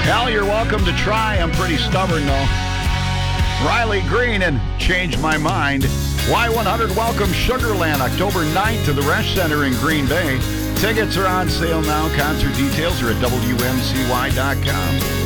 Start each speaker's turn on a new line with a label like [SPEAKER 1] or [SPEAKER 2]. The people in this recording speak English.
[SPEAKER 1] Hal, you're welcome to try. I'm pretty stubborn, though. Riley Green and Change My Mind. Y100 welcome Sugarland October 9th to the Resch Center in Green Bay. Tickets are on sale now. Concert details are at WMCY.com.